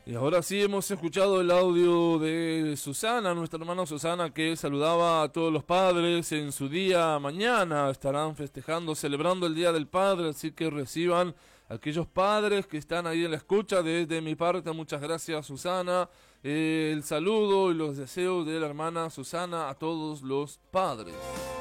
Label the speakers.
Speaker 1: Y ahora sí hemos escuchado el audio de Susana, nuestra hermana Susana, que saludaba a todos los padres en su día mañana. Estarán festejando, celebrando el Día del Padre, así que reciban a aquellos padres que están ahí en la escucha. Desde mi parte, muchas gracias, Susana. El saludo y los deseos de la hermana Susana a todos los padres.